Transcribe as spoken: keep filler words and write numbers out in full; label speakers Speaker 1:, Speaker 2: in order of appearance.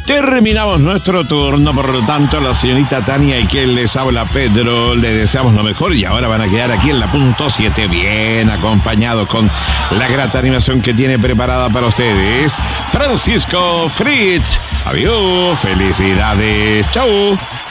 Speaker 1: Terminamos nuestro turno, por lo tanto, la señorita Tania y quien les habla, Pedro, le deseamos lo mejor y ahora van a quedar aquí en la punto siete, bien acompañados con la grata animación que tiene preparada para ustedes Francisco Fritz. Adiós, felicidades, chau.